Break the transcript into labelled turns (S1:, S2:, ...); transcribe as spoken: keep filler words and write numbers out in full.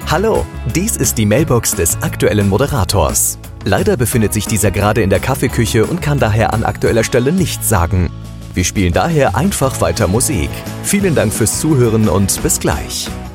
S1: Hallo, dies ist die Mailbox des aktuellen Moderators. Leider befindet sich dieser gerade in der Kaffeeküche und kann daher an aktueller Stelle nichts sagen. Wir spielen daher einfach weiter Musik. Vielen Dank fürs Zuhören und bis gleich.